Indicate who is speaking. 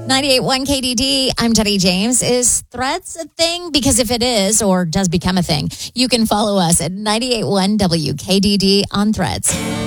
Speaker 1: 98.1 KDD. I'm Teddy James. Is Threads a thing? Because if it is or does become a thing, you can follow us at 98.1 WKDD on Threads.